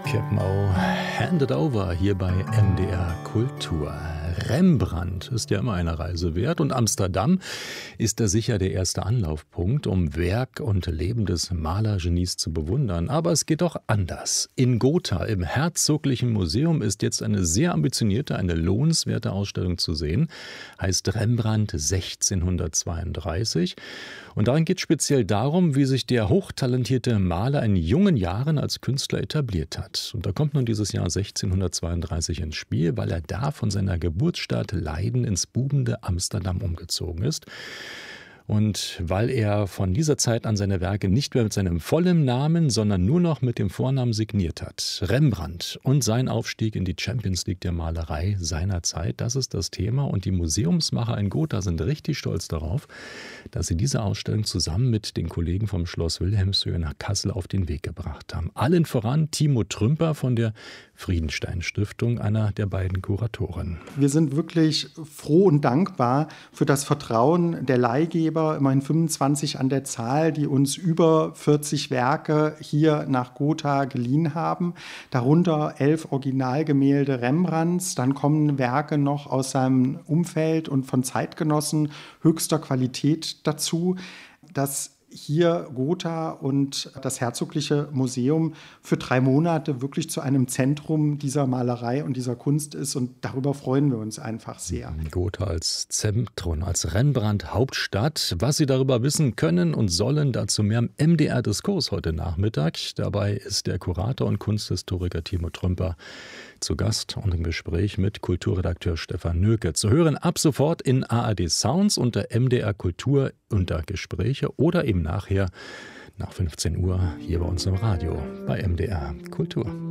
Captain O, Hand It Over hier bei MDR Kultur. Rembrandt ist ja immer eine Reise wert und Amsterdam ist da sicher der erste Anlaufpunkt, um Werk und Leben des Malergenies zu bewundern. Aber es geht auch anders. In Gotha im Herzoglichen Museum ist jetzt eine sehr ambitionierte, eine lohnenswerte Ausstellung zu sehen. Heißt Rembrandt 1632. Und darin geht es speziell darum, wie sich der hochtalentierte Maler in jungen Jahren als Künstler etabliert hat. Und da kommt nun dieses Jahr 1632 ins Spiel, weil er da von seiner Geburtsstadt Leiden ins bubende Amsterdam umgezogen ist. Und weil er von dieser Zeit an seine Werke nicht mehr mit seinem vollen Namen, sondern nur noch mit dem Vornamen signiert hat. Rembrandt und sein Aufstieg in die Champions League der Malerei seiner Zeit, das ist das Thema. Und die Museumsmacher in Gotha sind richtig stolz darauf, dass sie diese Ausstellung zusammen mit den Kollegen vom Schloss Wilhelmshöhe nach Kassel auf den Weg gebracht haben. Allen voran Timo Trümper von der Friedenstein Stiftung, einer der beiden Kuratoren. Wir sind wirklich froh und dankbar für das Vertrauen der Leihgeber, immerhin 25 an der Zahl, die uns über 40 Werke hier nach Gotha geliehen haben. Darunter 11 Originalgemälde Rembrandts. Dann kommen Werke noch aus seinem Umfeld und von Zeitgenossen höchster Qualität dazu. Dass hier Gotha und das Herzogliche Museum für 3 Monate wirklich zu einem Zentrum dieser Malerei und dieser Kunst ist. Und darüber freuen wir uns einfach sehr. Gotha als Zentrum, als Rembrandt-Hauptstadt. Was Sie darüber wissen können und sollen, dazu mehr im MDR-Diskurs heute Nachmittag. Dabei ist der Kurator und Kunsthistoriker Timo Trümper zu Gast und im Gespräch mit Kulturredakteur Stefan Nöke. Zu hören ab sofort in ARD Sounds unter MDR Kultur unter Gespräche oder eben nachher nach 15 Uhr hier bei uns im Radio bei MDR Kultur.